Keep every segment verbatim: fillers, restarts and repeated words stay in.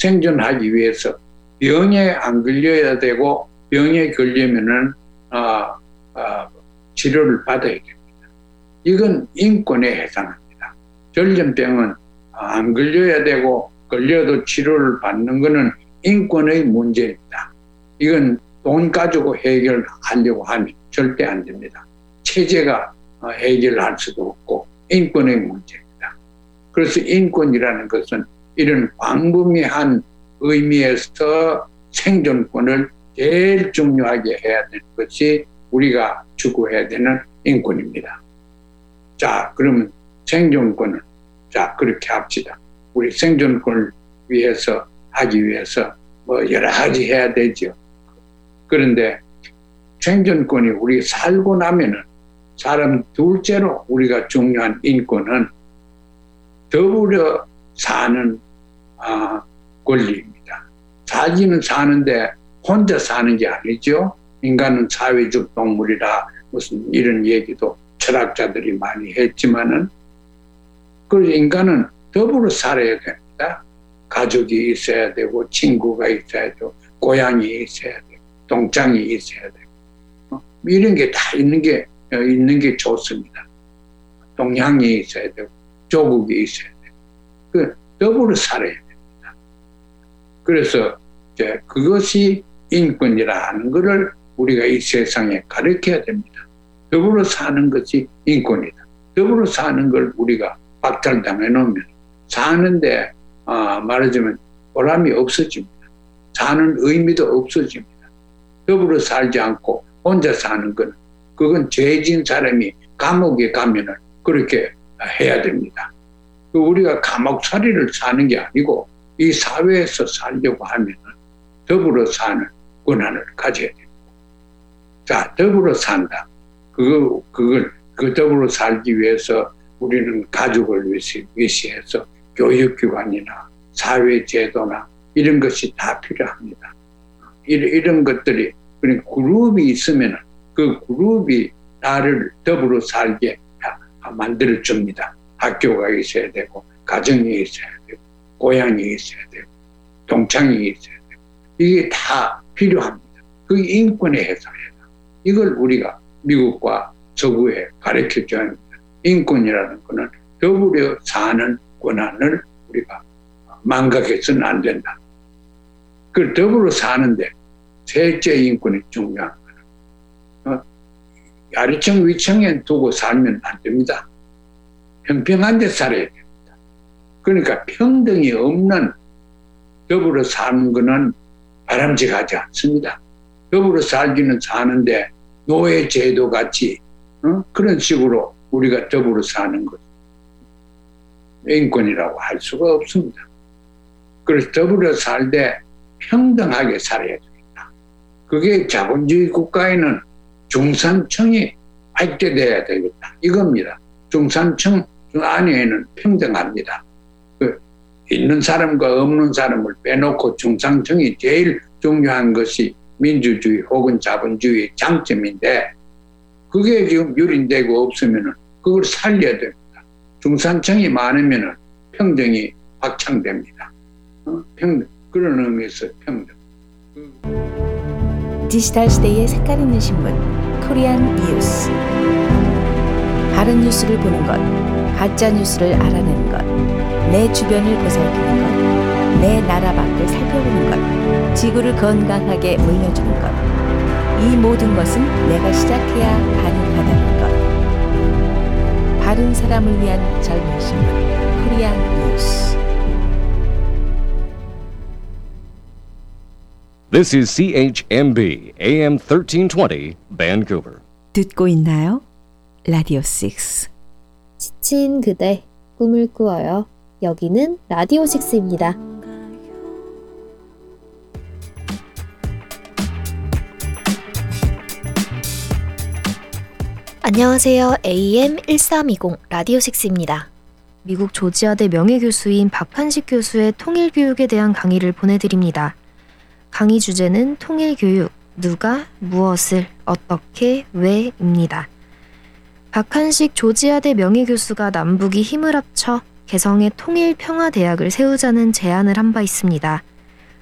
생존하기 위해서 병에 안 걸려야 되고 병에 걸리면은 어, 어, 치료를 받아야 됩니다. 이건 인권에 해당합니다. 전염병은 안 걸려야 되고 걸려도 치료를 받는 것은 인권의 문제입니다. 이건 돈 가지고 해결하려고 하면 절대 안 됩니다. 체제가 해결할 수도 없고 인권의 문제입니다. 그래서 인권이라는 것은 이런 광범위한 의미에서 생존권을 제일 중요하게 해야 되는 것이 우리가 추구해야 되는 인권입니다. 자, 그러면 생존권은 자 그렇게 합시다. 우리 생존권을 위해서 하기 위해서 뭐 여러 가지 해야 되죠. 그런데 생존권이 우리 살고 나면은 사람 둘째로 우리가 중요한 인권은 더불어 사는 아, 권리입니다. 살기는 사는데 혼자 사는 게 아니죠. 인간은 사회적 동물이라 무슨 이런 얘기도 철학자들이 많이 했지만은 그 인간은 더불어 살아야 됩니다. 가족이 있어야 되고 친구가 있어야 되고 고향이 있어야 되고 동창이 있어야 되고 이런 게 다 있는 게 있는 게 좋습니다. 동향이 있어야 되고 조국이 있어야 되고 그 더불어 살아야 됩니다. 그래서 이제 그것이 인권이라 하는 것을 우리가 이 세상에 가르쳐야 됩니다. 더불어 사는 것이 인권이다. 더불어 사는 걸 우리가 박탈당해 놓으면 사는데 아, 말하자면 보람이 없어집니다. 사는 의미도 없어집니다. 더불어 살지 않고 혼자 사는 건 그건 죄진 사람이 감옥에 가면은 그렇게 해야 됩니다. 우리가 감옥살이를 사는 게 아니고 이 사회에서 살려고 하면은 더불어 사는 권한을 가져야 됩니다. 자, 더불어 산다. 그거, 그걸, 그 더불어 살기 위해서 우리는 가족을 위시해서 교육기관이나 사회제도나 이런 것이 다 필요합니다. 이런, 이런 것들이, 그러니까 그룹이 있으면 그 그룹이 나를 더불어 살게 만들어줍니다. 학교가 있어야 되고, 가정이 있어야 되고, 고향이 있어야 되고, 동창이 있어야 되고, 이게 다 필요합니다. 그게 인권에 해당해요. 이걸 우리가 미국과 서구에 가르쳐줘야 합니다. 인권이라는 것은 더불어 사는 권한을 우리가 망각해서는 안 된다. 그 더불어 사는데 셋째 인권이 중요한 거는 어, 아래층 위층에 두고 살면 안 됩니다. 평평한 데 살아야 됩니다. 그러니까 평등이 없는 더불어 사는 것은 바람직하지 않습니다. 더불어 살기는 사는데 노예 제도 같이 어? 그런 식으로 우리가 더불어 사는 것 인권이라고 할 수가 없습니다. 그래서 더불어 살되 평등하게 살아야 됩니다. 그게 자본주의 국가에는 중산층이 확대돼야 되겠다. 이겁니다. 중산층 안에는 평등합니다. 그 있는 사람과 없는 사람을 빼놓고 중산층이 제일 중요한 것이 민주주의 혹은 자본주의의 장점인데 그게 지금 유린되고 없으면 그걸 살려야 됩니다. 중산층이 많으면 평등이 확장됩니다. 어? 평등. 그런 의미에서 평등. 디지털 시대의 색깔 있는 신문 코리안 뉴스. 바른 뉴스를 보는 것, 가짜 뉴스를 알아내는 것, 내 주변을 보살피는 것, 내 나라 밖을 살펴보는 것, 지구를 건강하게 물려주는 것. 이 모든 것은 내가 시작해야 가능하다는 것. 바른 사람을 위한 젊은 신문 코리안 뉴스. This is C H M B A M thirteen twenty Vancouver. 듣고 있나요? 라디오 식스. 지친 그대 꿈을 꾸어요. 여기는 라디오 식스입니다. 안녕하세요. 에이엠 일삼이공 라디오 식스입니다. 미국 조지아대 명예교수인 박한식 교수의 통일교육에 대한 강의를 보내드립니다. 강의 주제는 통일교육, 누가, 무엇을, 어떻게, 왜입니다. 박한식 조지아대 명예교수가 남북이 힘을 합쳐 개성의 통일평화대학을 세우자는 제안을 한 바 있습니다.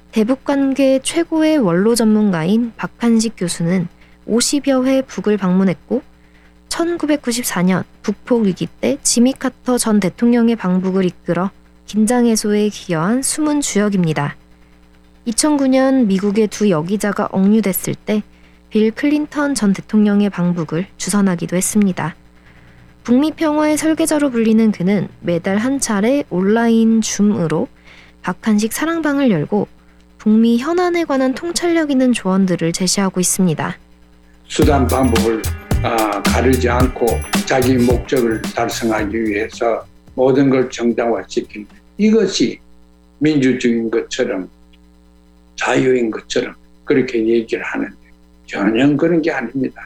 대북관계 최고의 원로 전문가인 박한식 교수는 오십여 회 북을 방문했고 천구백구십사 년 북폭 위기 때 지미 카터 전 대통령의 방북을 이끌어 긴장 해소에 기여한 숨은 주역입니다. 이천구 년 미국의 두 여기자가 억류됐을 때 빌 클린턴 전 대통령의 방북을 주선하기도 했습니다. 북미 평화의 설계자로 불리는 그는 매달 한 차례 온라인 줌으로 박한식 사랑방을 열고 북미 현안에 관한 통찰력 있는 조언들을 제시하고 있습니다. 수단 방법을 아, 가르지 않고 자기 목적을 달성하기 위해서 모든 걸 정당화시키는 이것이 민주주의인 것처럼 자유인 것처럼 그렇게 얘기를 하는데 전혀 그런 게 아닙니다.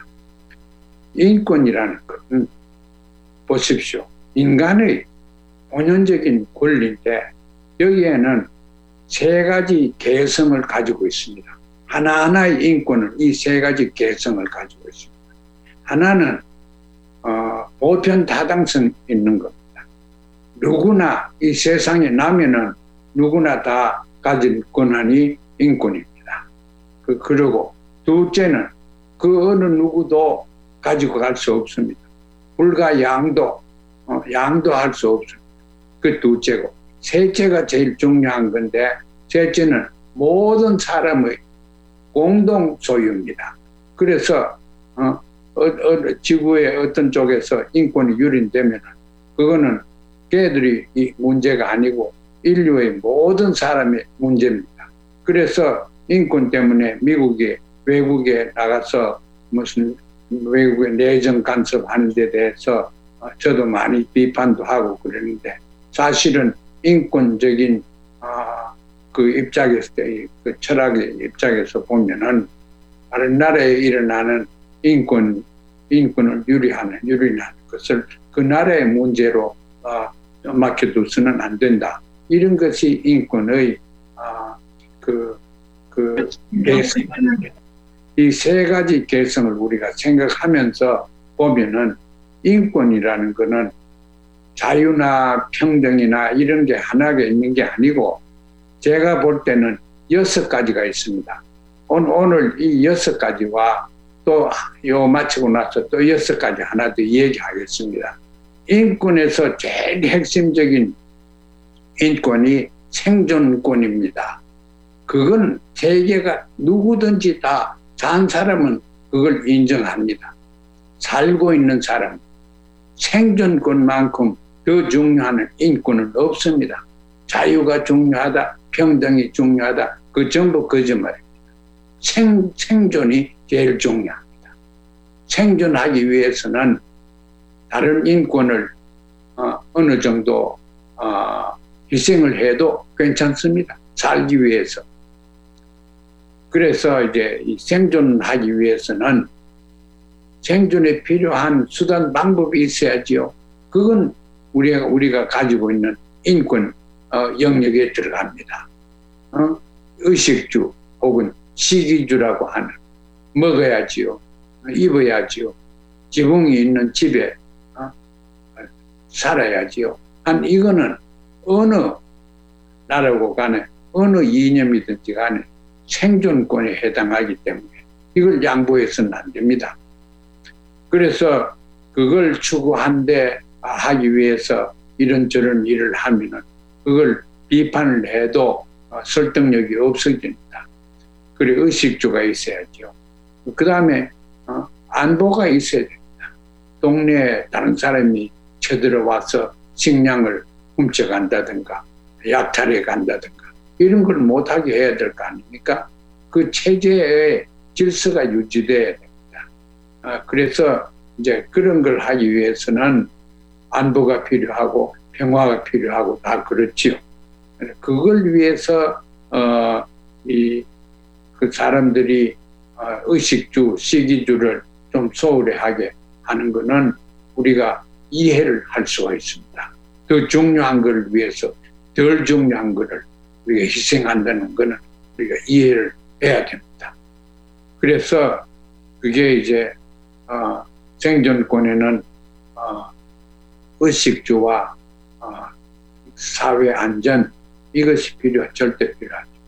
인권이라는 것은 보십시오. 인간의 본연적인 권리인데 여기에는 세 가지 개성을 가지고 있습니다. 하나하나의 인권은 이 세 가지 개성을 가지고 있습니다. 하나는 어, 보편타당성 있는 겁니다. 누구나 이 세상에 나면은 누구나 다 가진 권한이 인권입니다. 그, 그리고 둘째는 그 어느 누구도 가지고 갈 수 없습니다. 불과 양도, 어, 양도할 수 없습니다. 그 둘째고. 셋째가 제일 중요한 건데, 셋째는 모든 사람의 공동 소유입니다. 그래서, 어, 어, 어, 지구의 어떤 쪽에서 인권이 유린되면, 그거는 걔들이 이 문제가 아니고 인류의 모든 사람의 문제입니다. 그래서 인권 때문에 미국이 외국에 나가서 무슨 외국의 내정 간섭하는 데 대해서 저도 많이 비판도 하고 그러는데 사실은 인권적인 그 입장에서 그 철학의 입장에서 보면은 다른 나라에 일어나는 인권 인권을 유리하는 유린하는 것을 그 나라의 문제로 맡겨두서는 안 된다. 이런 것이 인권의 그 그 개성입니다. 이 세 가지 개성을 우리가 생각하면서 보면은 인권이라는 것은 자유나 평등이나 이런 게 하나가 있는 게 아니고 제가 볼 때는 여섯 가지가 있습니다. 오늘, 오늘 이 여섯 가지와 또 요 마치고 나서 또 여섯 가지 하나 더 얘기하겠습니다. 인권에서 제일 핵심적인 인권이 생존권입니다. 그건 세계가 누구든지 다 산 사람은 그걸 인정합니다. 살고 있는 사람, 생존권만큼 더 중요한 인권은 없습니다. 자유가 중요하다, 평등이 중요하다, 그 전부 거짓말입니다. 생, 생존이 제일 중요합니다. 생존하기 위해서는 다른 인권을 어, 어느 정도 어, 희생을 해도 괜찮습니다. 살기 위해서. 그래서 이제 이 생존하기 위해서는 생존에 필요한 수단 방법이 있어야지요. 그건 우리가 우리가 가지고 있는 인권 어, 영역에 들어갑니다. 어? 의식주 혹은 식이주라고 하는 먹어야지요, 입어야지요, 지붕이 있는 집에 어? 살아야지요. 한 이거는 어느 나라고 간에 어느 이념이든지 간에 생존권에 해당하기 때문에 이걸 양보해서는 안 됩니다. 그래서 그걸 추구한데 하기 위해서 이런저런 일을 하면은 그걸 비판을 해도 설득력이 없어집니다. 그리고 의식주가 있어야죠. 그 다음에 안보가 있어야 됩니다. 동네에 다른 사람이 쳐들어와서 식량을 훔쳐간다든가 약탈해 간다든가 이런 걸 못하게 해야 될 거 아닙니까? 그 체제의 질서가 유지돼야 됩니다. 아, 그래서 이제 그런 걸 하기 위해서는 안보가 필요하고 평화가 필요하고 다 그렇지요. 그걸 위해서 어, 이, 그 사람들이 어, 의식주, 시기주를 좀 소홀히하게 하는 것은 우리가 이해를 할 수가 있습니다. 더 중요한 걸 위해서 덜 중요한 것을 우리가 희생한다는 것은 우리가 이해를 해야 됩니다. 그래서 그게 이제 어, 생존권에는 어, 의식주와 어, 사회 안전 이것이 필요 절대 필요하죠.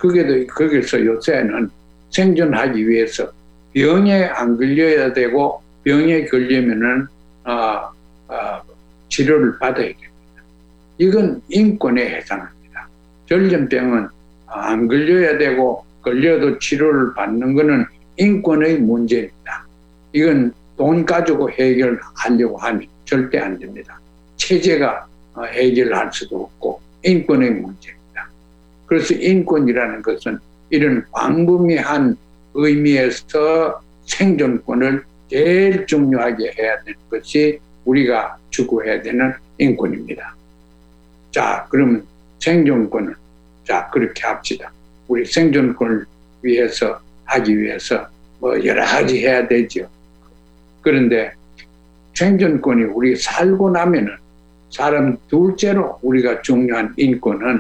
그게도 거기서 요새는 생존하기 위해서 병에 안 걸려야 되고 병에 걸리면은 어, 어, 치료를 받아야 됩니다. 이건 인권에 해당합니다. 전염병은 안 걸려야 되고 걸려도 치료를 받는 것은 인권의 문제입니다. 이건 돈 가지고 해결하려고 하면 절대 안 됩니다. 체제가 해결할 수도 없고 인권의 문제입니다. 그래서 인권이라는 것은 이런 광범위한 의미에서 생존권을 제일 중요하게 해야 되는 것이 우리가 추구해야 되는 인권입니다. 자, 그러면 생존권을 자 그렇게 합시다. 우리 생존권을 위해서 하기 위해서 뭐 여러 가지 해야 되죠. 그런데 생존권이 우리 살고 나면은 사람 둘째로 우리가 중요한 인권은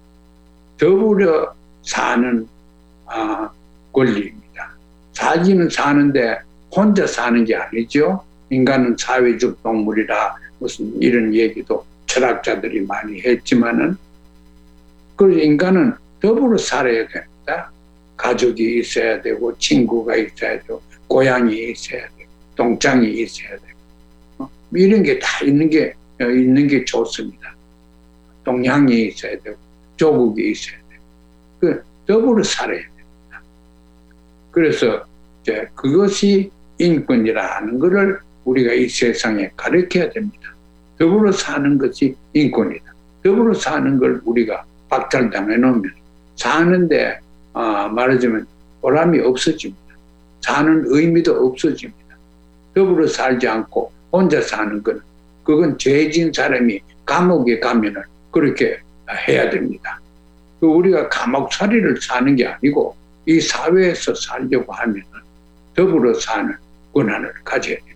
더불어 사는 아, 권리입니다. 살기는 사는데 혼자 사는 게 아니죠. 인간은 사회적 동물이라 무슨 이런 얘기도 철학자들이 많이 했지만은 그 인간은 더불어 살아야 됩니다. 가족이 있어야 되고 친구가 있어야 되고 고향이 있어야 되고 동창이 있어야 되고 이런 게 다 있는 게 있는 게 좋습니다. 동향이 있어야 되고 조국이 있어야 되고 그 더불어 살아야 됩니다. 그래서 이제 그것이 인권이라 하는 것을 우리가 이 세상에 가르쳐야 됩니다. 더불어 사는 것이 인권이다. 더불어 사는 걸 우리가 박탈당해 놓으면 사는데 아, 말하자면 보람이 없어집니다. 사는 의미도 없어집니다. 더불어 살지 않고 혼자 사는 건 그건 죄진 사람이 감옥에 가면은 그렇게 해야 됩니다. 우리가 감옥살이를 사는 게 아니고 이 사회에서 살려고 하면은 더불어 사는 권한을 가져야 됩니다.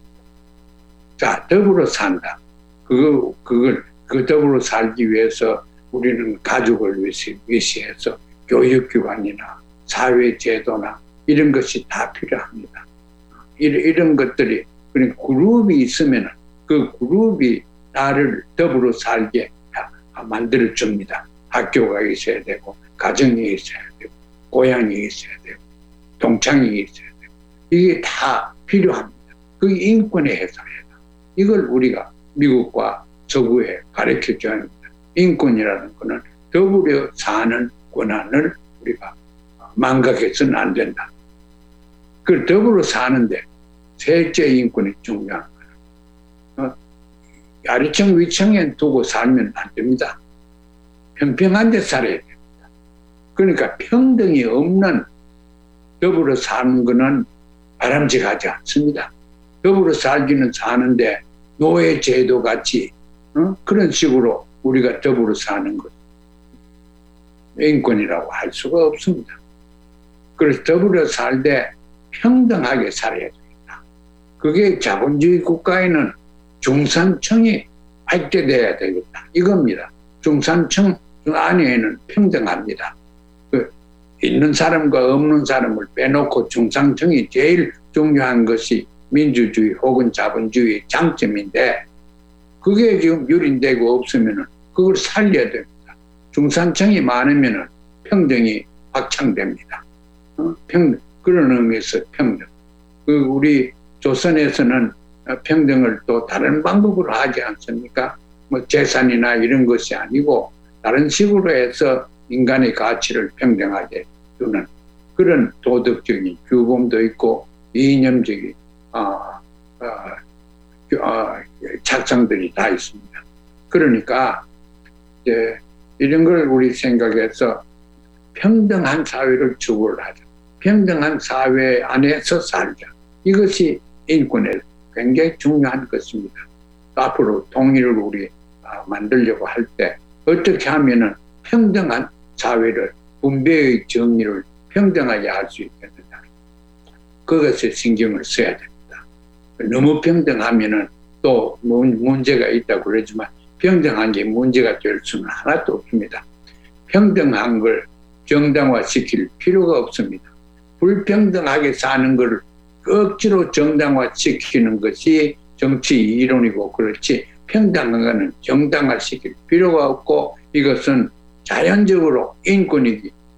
자, 더불어 산다. 그거, 그걸, 그 더불어 살기 위해서 우리는 가족을 위시해서 교육기관이나 사회제도나 이런 것이 다 필요합니다. 이런, 이런 것들이, 그러니까 그룹이 있으면 그 그룹이 나를 더불어 살게 만들어줍니다. 학교가 있어야 되고, 가정이 있어야 되고, 고향이 있어야 되고, 동창이 있어야 되고, 이게 다 필요합니다. 그게 인권에 해당해요. 이걸 우리가 미국과 서구에 가르쳐 줘야 합니다. 인권이라는 것은 더불어 사는 권한을 우리가 망각해서는 안 된다. 그 더불어 사는데 셋째 인권이 중요한 거예요. 어? 아래층 위층에 두고 살면 안 됩니다. 평평한 데 살아야 됩니다. 그러니까 평등이 없는 더불어 사는 것은 바람직하지 않습니다. 더불어 살기는 사는데 노예 제도 같이 어? 그런 식으로 우리가 더불어 사는 것 인권이라고 할 수가 없습니다. 그래서 더불어 살되 평등하게 살아야 됩니다. 그게 자본주의 국가에는 중산층이 확대돼야 되겠다. 이겁니다. 중산층 안에는 평등합니다. 그 있는 사람과 없는 사람을 빼놓고 중산층이 제일 중요한 것이 민주주의 혹은 자본주의의 장점인데 그게 지금 유린되고 없으면 그걸 살려야 됩니다. 중산층이 많으면 평등이 확장됩니다. 어? 평등, 그런 의미에서 평등. 그 우리 조선에서는 평등을 또 다른 방법으로 하지 않습니까? 뭐 재산이나 이런 것이 아니고 다른 식으로 해서 인간의 가치를 평등하게 두는 그런 도덕적인 규범도 있고 이념적인 어, 어, 어, 착상들이 다 있습니다. 그러니까 이제 이런 걸 우리 생각해서 평등한 사회를 추구를 하자. 평등한 사회 안에서 살자. 이것이 인권에 굉장히 중요한 것입니다. 앞으로 통일을 우리 만들려고 할 때 어떻게 하면은 평등한 사회를 분배의 정의를 평등하게 할 수 있겠느냐. 그것에 신경을 써야 됩니다. 너무 평등하면은 또 문제가 있다고 그러지만 평등한 게 문제가 될 수는 하나도 없습니다. 평등한 걸 정당화시킬 필요가 없습니다. 불평등하게 사는 걸 억지로 정당화시키는 것이 정치 이론이고 그렇지 평등한 것은 정당화시킬 필요가 없고 이것은 자연적으로 인권이기 때문에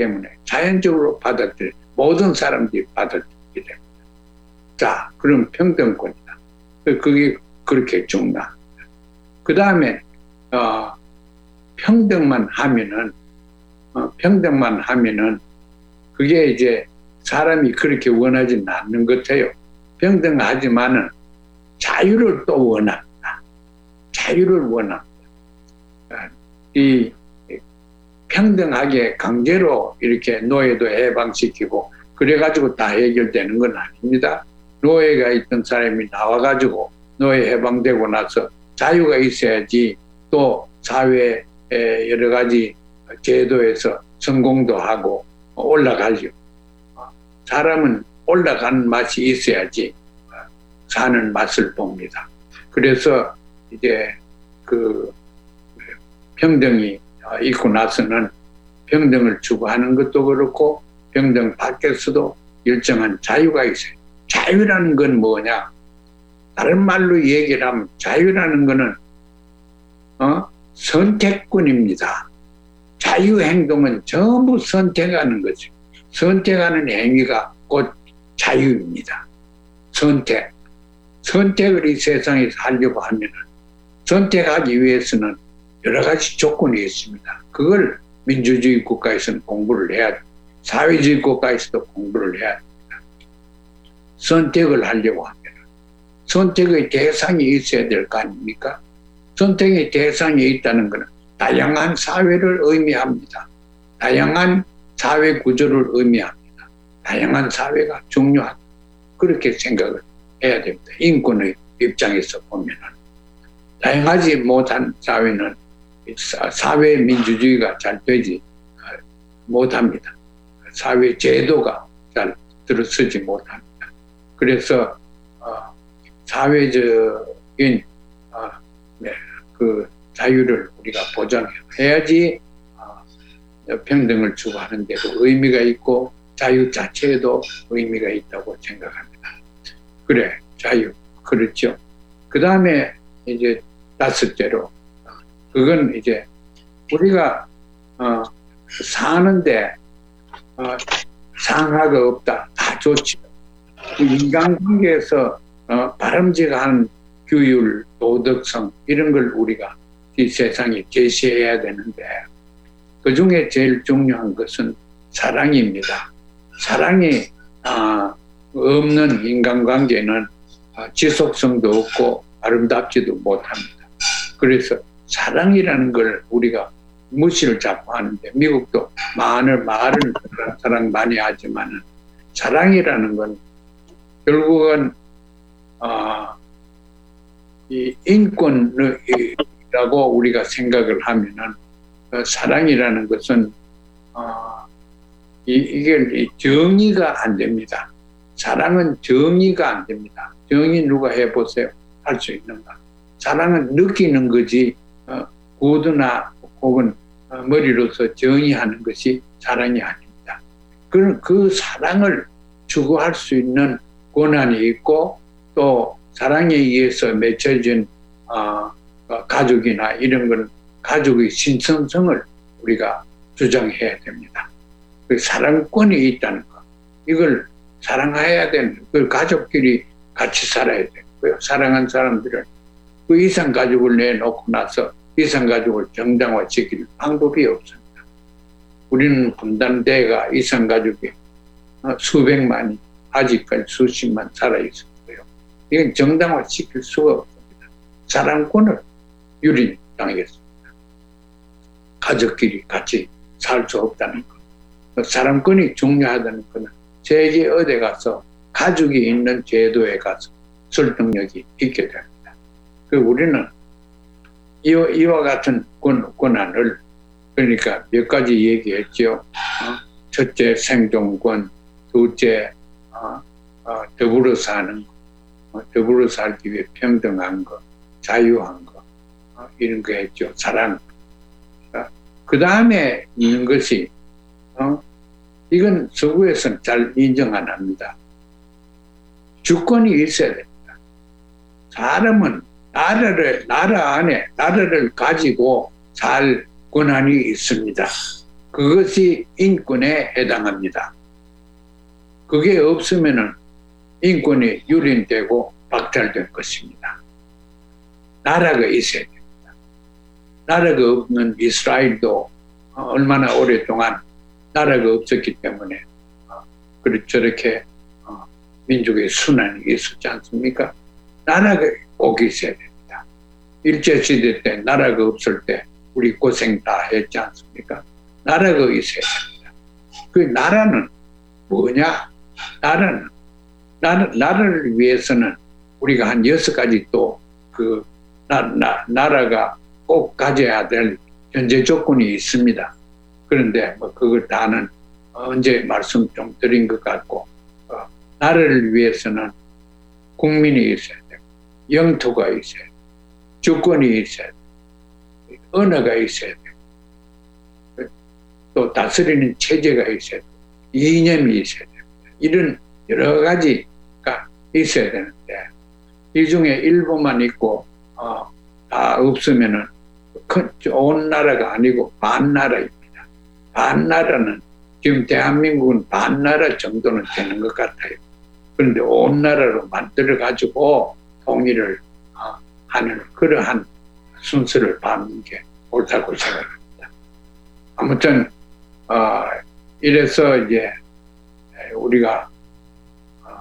자연적으로 받아들여 모든 사람들이 받아들이게 됩니다. 자, 그럼 평등권이다. 그게 그렇게 중요합니다. 그 다음에 어, 평등만 하면은 어, 평등만 하면은 그게 이제 사람이 그렇게 원하지는 않는 것 같아요. 평등하지만은 자유를 또 원합니다. 자유를 원합니다. 이 평등하게 강제로 이렇게 노예도 해방시키고 그래가지고 다 해결되는 건 아닙니다. 노예가 있던 사람이 나와가지고 노예 해방되고 나서 자유가 있어야지 또 사회에 여러 가지 제도에서 성공도 하고 올라가죠. 사람은 올라가는 맛이 있어야지 사는 맛을 봅니다. 그래서 이제 그 평등이 있고 나서는 평등을 추구하는 것도 그렇고 평등 밖에서도 일정한 자유가 있어요. 자유라는 건 뭐냐? 다른 말로 얘기를 하면 자유라는 거는 어? 선택권입니다. 자유행동은 전부 선택하는 거죠. 선택하는 행위가 곧 자유입니다. 선택. 선택을 이 세상에서 하려고 하면 선택하기 위해서는 여러 가지 조건이 있습니다. 그걸 민주주의 국가에서는 공부를 해야 됩니다. 사회주의 국가에서도 공부를 해야 됩니다. 선택을 하려고 하면 선택의 대상이 있어야 될 거 아닙니까? 선택의 대상이 있다는 것은 다양한 사회를 의미합니다. 다양한 사회 구조를 의미합니다. 다양한 사회가 중요하다. 그렇게 생각을 해야 됩니다. 인권의 입장에서 보면은. 다양하지 못한 사회는 사회 민주주의가 잘 되지 못합니다. 사회 제도가 잘 들어서지 못합니다. 그래서 어, 사회적인 어, 네, 그 자유를 우리가 보장해야지 어, 평등을 추구하는 데도 의미가 있고 자유 자체에도 의미가 있다고 생각합니다. 그래, 자유. 그렇죠. 그 다음에 이제 다섯째로 그건 이제 우리가 어, 사는데 어, 상하가 없다. 다 좋죠. 인간관계에서 어, 바람직한 규율, 도덕성 이런 걸 우리가 이 세상에 제시해야 되는데 그중에 제일 중요한 것은 사랑입니다. 사랑이 어, 없는 인간관계는 어, 지속성도 없고 아름답지도 못합니다. 그래서 사랑이라는 걸 우리가 무시를 자꾸 하는데 미국도 많은 말은 사랑 많이 하지만은 사랑이라는 건 결국은 어, 이 인권이라고 우리가 생각을 하면은 그 사랑이라는 것은 어, 이, 이게 정의가 안 됩니다. 사랑은 정의가 안 됩니다. 정의 누가 해보세요? 할 수 있는가? 사랑은 느끼는 거지 어, 구두나 혹은 어, 머리로서 정의하는 것이 사랑이 아닙니다. 그런 그 사랑을 추구할 수 있는 권한이 있고 또 사랑에 의해서 맺혀진 어, 가족이나 이런 건 가족의 신성성을 우리가 주장해야 됩니다. 그 사랑권이 있다는 것, 이걸 사랑해야 되는, 그 가족끼리 같이 살아야 되고요. 사랑한 사람들은 그 이상 가족을 내놓고 나서 이상 가족을 정당화시킬 방법이 없습니다. 우리는 분단대가 이상 가족이 수백만이 아직까지 수십만 살아있었고요. 이건 정당화시킬 수가 없습니다. 사랑권을 유린당했습니다. 가족끼리 같이 살 수 없다는 것. 사랑권이 중요하다는 것은 세계 어디 가서 가족이 있는 제도에 가서 설득력이 있게 됩니다. 그 우리는 이와, 이와 같은 권, 권한을 그러니까 몇 가지 얘기했죠. 어? 첫째 생존권, 둘째 어, 어, 더불어 사는 거, 어, 더불어 살기 위해 평등한 거, 자유한 거 어, 이런 거 했죠. 사랑. 어, 그 다음에 있는 것이 어, 이건 서구에서는 잘 인정 안 합니다. 주권이 있어야 됩니다. 사람은 나라를, 나라 안에 나라를 가지고 살 권한이 있습니다. 그것이 인권에 해당합니다. 그게 없으면은 인권이 유린되고 박탈될 것입니다. 나라가 있어야 됩니다. 나라가 없는 이스라엘도 얼마나 오랫동안 나라가 없었기 때문에 저렇게 민족의 순환이 있었지 않습니까? 나라가 꼭 있어야 됩니다. 일제시대 때 나라가 없을 때 우리 고생 다 했지 않습니까? 나라가 있어야 됩니다. 그 나라는 뭐냐? 나라는, 나라, 나라를 위해서는 우리가 한 여섯 가지 또 그 나, 나, 나라가 꼭 가져야 될 현재 조건이 있습니다. 그런데 뭐 그걸 다는 언제 말씀 좀 드린 것 같고, 어, 나라를 위해서는 국민이 있어야 되고, 영토가 있어야 되고, 주권이 있어야 되고, 언어가 있어야 되고, 또 다스리는 체제가 있어야 되고, 이념이 있어야 되고, 이런 여러 가지가 있어야 되는데, 이 중에 일부만 있고 어, 다 없으면은 큰 좋은 나라가 아니고 반나라입니다. 반나라는 지금 대한민국은 반나라 정도는 되는 것 같아요. 그런데 온 나라로 만들어 가지고 통일을 어, 하는 그러한 순서를 밟는 게 옳다고 생각합니다. 아무튼 어, 이래서 이제 우리가 어,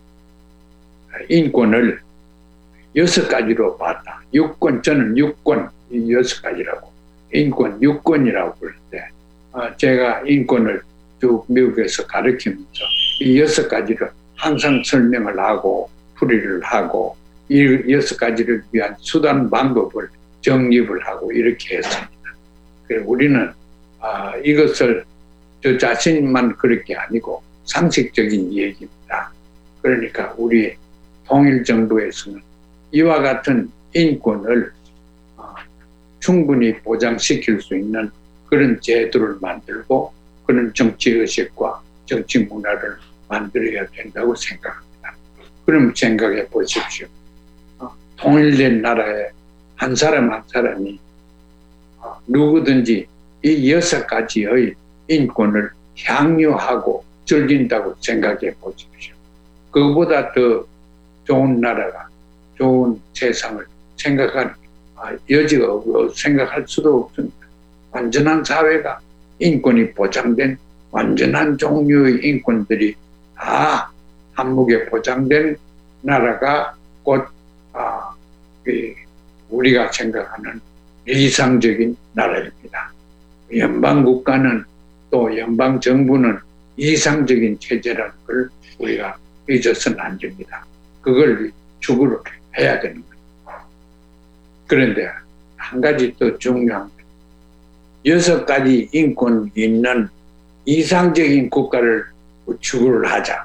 인권을 여섯 가지로 봤다. 육권, 저는 육권, 이 여섯 가지라고. 인권, 육권이라고 그러는데, 어, 제가 인권을 쭉 미국에서 가르치면서 이 여섯 가지를 항상 설명을 하고, 풀이를 하고, 이 여섯 가지를 위한 수단, 방법을 정립을 하고, 이렇게 했습니다. 그래서 우리는, 어, 이것을 저 자신만 그럴 게 아니고, 상식적인 얘기입니다. 그러니까 우리 통일정부에서는 이와 같은 인권을 어, 충분히 보장시킬 수 있는 그런 제도를 만들고 그런 정치의식과 정치 문화를 만들어야 된다고 생각합니다. 그럼 생각해 보십시오. 어, 통일된 나라에 한 사람 한 사람이 어, 누구든지 이 여섯 가지의 인권을 향유하고 즐긴다고 생각해 보십시오. 그보다 더 좋은 나라가, 좋은 세상을 생각할 여지가 없고 생각할 수도 없습니다. 완전한 사회가 인권이 보장된 완전한 종류의 인권들이 다 한목에 보장된 나라가 곧 아, 우리가 생각하는 이상적인 나라입니다. 연방국가는 또 연방정부는 이상적인 체제라는 걸 우리가 잊어서는 안 됩니다. 그걸 추구를 해야 되는 거예요. 그런데 한 가지 더 중요한 게 여섯 가지 인권이 있는 이상적인 국가를 추구를 하자.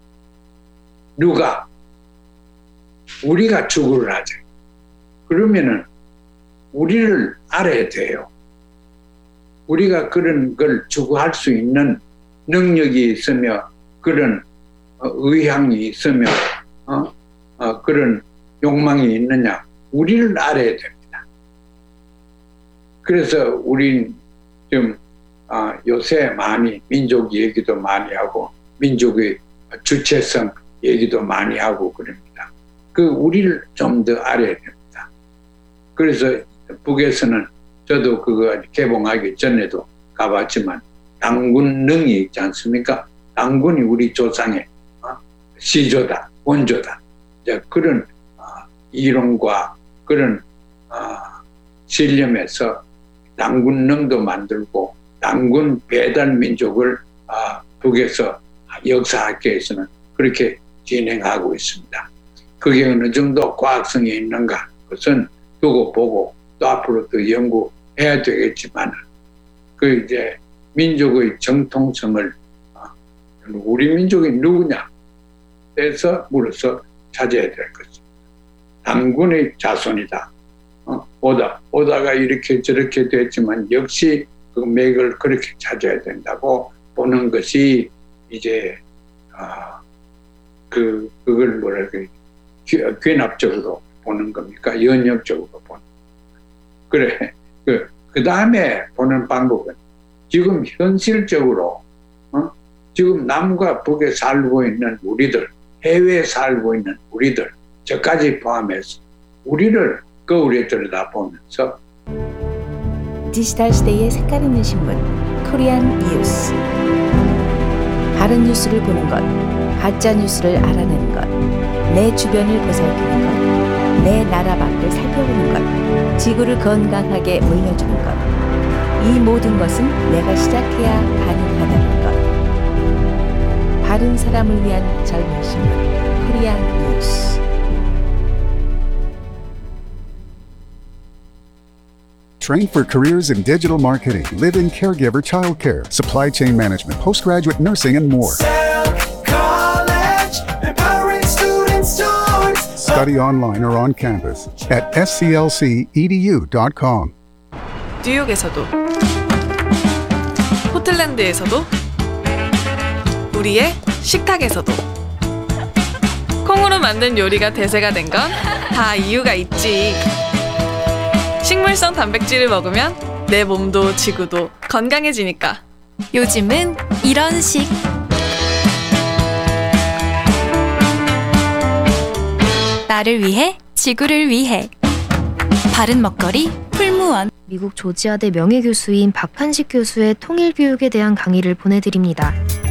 누가? 우리가 추구를 하자. 그러면은 우리를 알아야 돼요. 우리가 그런 걸 추구할 수 있는 능력이 있으며 그런 의향이 있으며 어? 어, 그런 욕망이 있느냐, 우리를 알아야 됩니다. 그래서 우린 좀 어, 요새 많이 민족 얘기도 많이 하고 민족의 주체성 얘기도 많이 하고 그럽니다. 그 우리를 좀 더 알아야 됩니다. 그래서 북에서는 저도 그거 개봉하기 전에도 가봤지만 당군능이 있지 않습니까? 당군이 우리 조상의 어? 시조다, 원조다. 그런 이론과 그런 신념에서 당군능도 만들고 당군 배달 민족을 북에서 역사학계에서는 그렇게 진행하고 있습니다. 그게 어느 정도 과학성이 있는가 그것은 두고 보고 또 앞으로 더 연구해야 되겠지만 그 이제 민족의 정통성을 우리 민족이 누구냐 해서 물어서 찾아야 될 것입니다. 당군의 자손이다. 어, 오다, 오다가 이렇게 저렇게 됐지만 역시 그 맥을 그렇게 찾아야 된다고 보는 것이 이제 아, 그 그걸 뭐랄까 귀납적으로 보는 겁니까? 연역적으로 보는. 그래 그 그 다음에 보는 방법은 지금 현실적으로 어? 지금 남과 북에 살고 있는 우리들, 해외에 살고 있는 우리들, 저까지 포함해서 우리를 거울에 들여다보면서 디지털 시대의 색깔 있는 신문 코리안 뉴스. 바른 뉴스를 보는 것, 가짜 뉴스를 알아내는 것, 내 주변을 보살피는 것, 내 나라 밖을 살펴보는 것, 지구를 건강하게 물려주는 것. 이 모든 것은 내가 시작해야 가능하다는 것. 바른 사람을 위한 젊은 신문 코리안 뉴스. Train for careers in digital marketing, live-in caregiver childcare, supply chain management, postgraduate nursing, and more. College, empowering students towards Study online or on campus at s c l c e d u dot com. 뉴욕에서도, 포틀랜드에서도, 우리의 식탁에서도 콩으로 만든 요리가 대세가 된 건 다 이유가 있지. 식물성 단백질을 먹으면 내 몸도 지구도 건강해지니까. 요즘은 이런 식. 나를 위해, 지구를 위해. 바른 먹거리 풀무원. 미국 조지아대 명예교수인 박한식 교수의 통일교육에 대한 강의를 보내드립니다.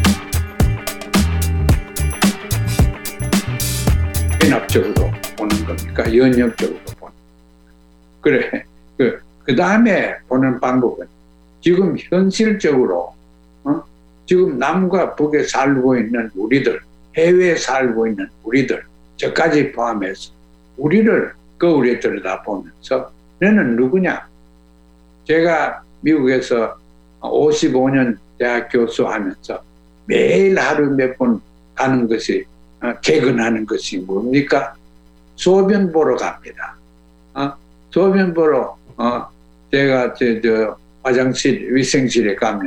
연합적으로 보는 겁니까? 연역적으로 보는. 그래. 그, 그 다음에 보는 방법은 지금 현실적으로, 어? 지금 남과 북에 살고 있는 우리들, 해외에 살고 있는 우리들, 저까지 포함해서 우리를 거울에 들여다보면서 너는 누구냐? 제가 미국에서 오십오 년 대학 교수하면서 매일 하루 몇 번 가는 것이, 어, 퇴근하는 것이 뭡니까? 소변 보러 갑니다. 어? 소변 보러, 어, 제가 저, 저 화장실, 위생실에 가면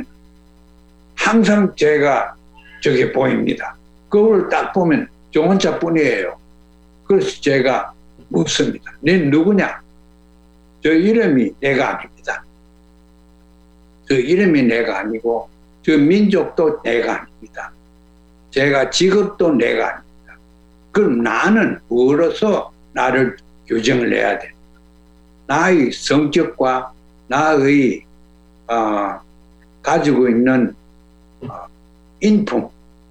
항상 제가 저게 보입니다. 거울을 딱 보면 저 혼자뿐이에요. 그래서 제가 묻습니다. 너 누구냐? 저 이름이 내가 아닙니다. 저 이름이 내가 아니고 저 민족도 내가 아닙니다. 제가 직업도 내가 아닙니다. 그럼 나는 뭐로서 나를 규정을 해야 돼? 나의 성격과 나의 어, 가지고 있는 어, 인품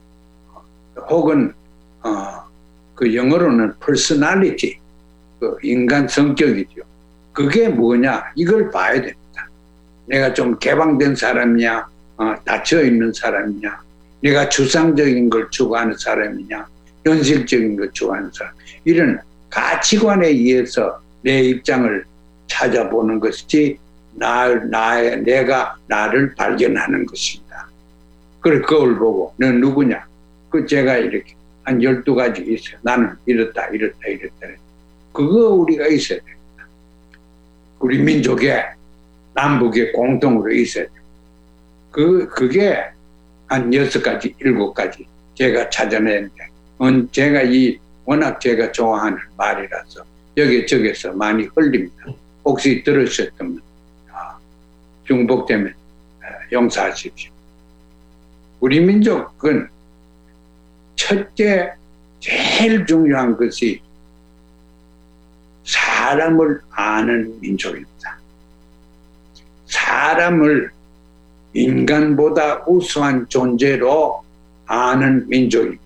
혹은 어, 그 영어로는 personality, 그 인간 성격이죠. 그게 뭐냐? 이걸 봐야 됩니다. 내가 좀 개방된 사람이냐, 어, 닫혀 있는 사람이냐, 내가 주상적인 걸 추구하는 사람이냐, 현실적인 걸 추구하는 사람. 이런 가치관에 의해서 내 입장을 찾아보는 것이 나, 나의, 내가 나를 발견하는 것입니다. 그걸 거울 보고, 넌 누구냐? 그 제가 이렇게 한 열두 가지 있어요. 나는 이렇다, 이렇다, 이렇다. 그거 우리가 있어야 됩니다. 우리 민족에, 남북에 공통으로 있어야 됩니다. 그, 그게 한 여섯 가지, 일곱 가지 제가 찾아냈는데, 제가 이, 워낙 제가 좋아하는 말이라서 여기저기서 많이 흘립니다. 혹시 들으셨다면 중복되면 용서하십시오. 우리 민족은 첫째 제일 중요한 것이 사람을 아는 민족입니다. 사람을 인간보다 우수한 존재로 아는 민족입니다.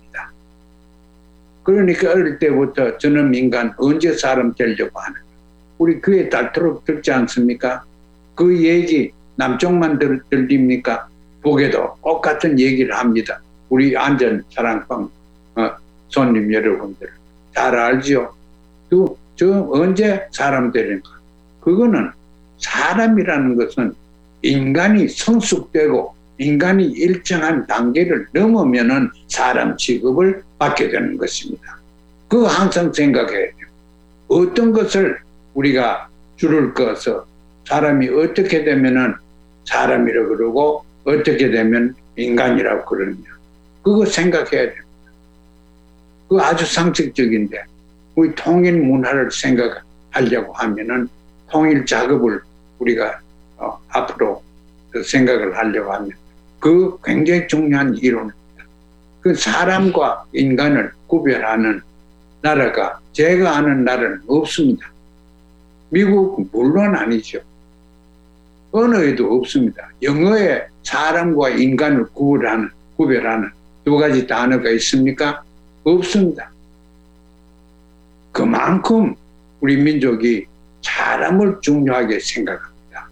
그러니까 어릴 때부터 저는 인간 언제 사람 되려고 하는 거예요. 우리 귀에 닳도록 듣지 않습니까? 그 얘기 남쪽만 들, 들립니까? 북에도 똑같은 얘기를 합니다. 우리 안전 사랑방 어, 손님 여러분들 잘 알죠? 또, 저 언제 사람 되는가? 그거는 사람이라는 것은 인간이 성숙되고 인간이 일정한 단계를 넘으면은 사람 취급을 받게 되는 것입니다. 그거 항상 생각해야 돼요. 어떤 것을 우리가 줄을 꺼서 사람이 어떻게 되면은 사람이라고 그러고 어떻게 되면 인간이라고 그러느냐. 그거 생각해야 됩니다. 그거 아주 상식적인데 우리 통일 문화를 생각하려고 하면은 통일 작업을 우리가 어, 앞으로 생각을 하려고 하면 그 굉장히 중요한 이론입니다. 그 사람과 인간을 구별하는 나라가 제가 아는 나라는 없습니다. 미국 물론 아니죠. 언어에도 없습니다. 영어에 사람과 인간을 구별하는, 구별하는 두 가지 단어가 있습니까? 없습니다. 그만큼 우리 민족이 사람을 중요하게 생각합니다.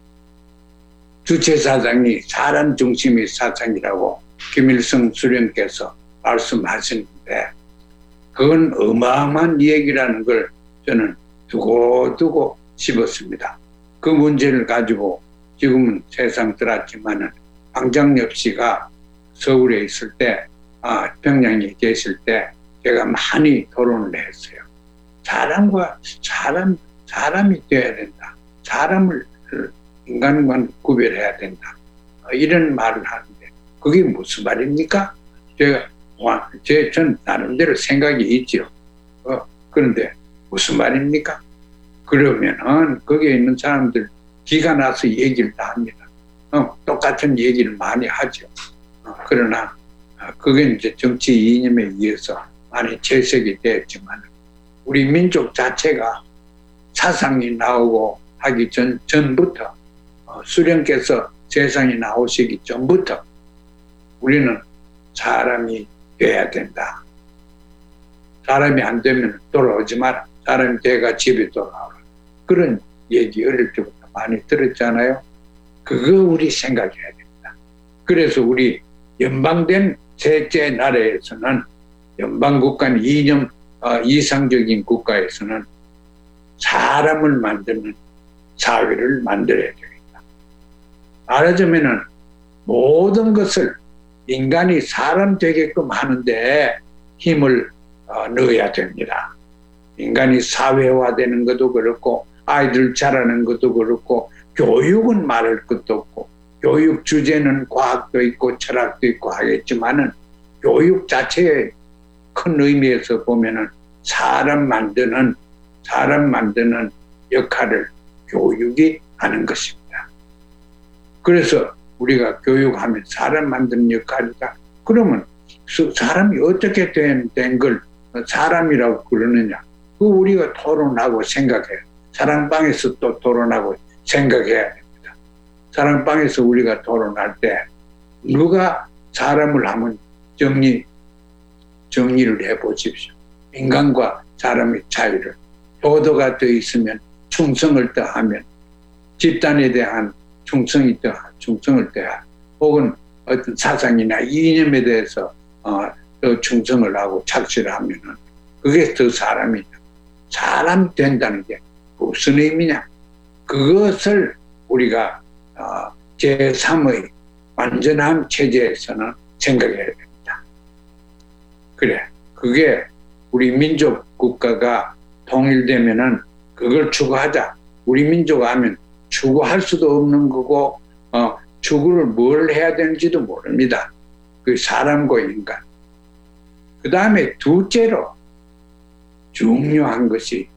주체사상이 사람 중심의 사상이라고 김일성 수령께서 말씀하시는데 그건 어마어마한 얘기라는 걸 저는 두고두고 씹었습니다. 그 문제를 가지고 지금은 세상 들었지만은 황장엽 씨가 서울에 있을 때, 아, 평양에 계실 때 제가 많이 토론을 했어요. 사람과 사람, 사람이 돼야 된다. 사람을, 인간과 구별해야 된다. 이런 말을 하는데 그게 무슨 말입니까? 제가, 와, 제, 전 나름대로 생각이 있죠. 어, 그런데 무슨 말입니까? 그러면은 거기에 있는 사람들 기가 나서 얘기를 다 합니다. 어, 똑같은 얘기를 많이 하죠. 어, 그러나 어, 그게 이제 정치 이념에 의해서 많이 재색이 되었지만 우리 민족 자체가 사상이 나오고 하기 전, 전부터 어, 수령께서 세상에 나오시기 전부터 우리는 사람이 돼야 된다. 사람이 안 되면 돌아오지 마라. 사람이 돼가 집에 돌아오라. 그런 얘기 어릴 때부터 많이 들었잖아요. 그거 우리 생각해야 됩니다. 그래서 우리 연방된 셋째 나라에서는 연방국가는 이념 어, 이상적인 국가에서는 사람을 만드는 사회를 만들어야 됩니다. 말하자면은 모든 것을 인간이 사람 되게끔 하는데 힘을 어, 넣어야 됩니다. 인간이 사회화되는 것도 그렇고 아이들 자라는 것도 그렇고 교육은 말할 것도 없고 교육 주제는 과학도 있고 철학도 있고 하겠지만은 교육 자체의 큰 의미에서 보면은 사람 만드는 사람 만드는 역할을 교육이 하는 것입니다. 그래서 우리가 교육하면 사람 만드는 역할이다. 그러면 사람이 어떻게 된 걸 사람이라고 그러느냐? 그 우리가 토론하고 생각해요. 사랑방에서 또 토론하고 생각해야 됩니다. 사랑방에서 우리가 토론할 때 누가 사람을 하면 정리, 정리를 해보십시오. 인간과 사람의 차이를. 도도가 더 있으면 충성을 더하면 집단에 대한 충성이 더, 충성을 더하 혹은 어떤 사상이나 이념에 대해서 어, 더 충성을 하고 착취를 하면은 그게 더 사람이다. 사람 된다는 게 무슨 의미냐? 그것을 우리가 어, 제삼의 완전한 체제에서는 생각해야 됩니다. 그래, 그게 우리 민족 국가가 통일되면은 그걸 추구하자. 우리 민족 하면 추구할 수도 없는 거고 어, 추구를 뭘 해야 되는지도 모릅니다. 그 사람과 인간. 그 다음에 둘째로 중요한 것이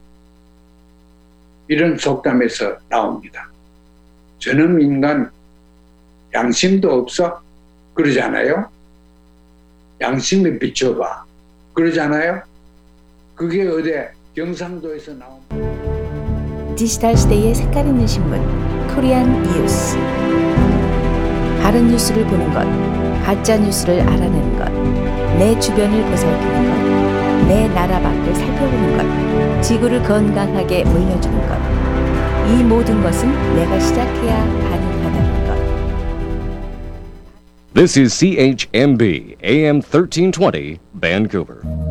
이런 속담에서 나옵니다. 저놈 인간 양심도 없어? 그러잖아요. 양심에 비춰봐. 그러잖아요. 그게 어디 경상도에서 나온 디지털 시대의 색깔 있는 신문 코리안 뉴스. 바른 뉴스를 보는 것, 가짜 뉴스를 알아내는 것, 내 주변을 보살피는 것, 내 나라 밖을 살펴보는 것, 지구를 건강하게 물려주는 것. 이 모든 것은 내가 시작해야 가능하다는 것. This is C H M B A M thirteen twenty Vancouver.